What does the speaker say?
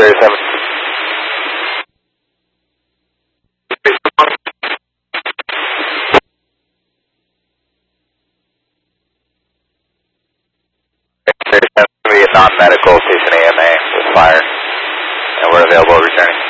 37. Be a non-medical station AMA with fire, and we're available returning.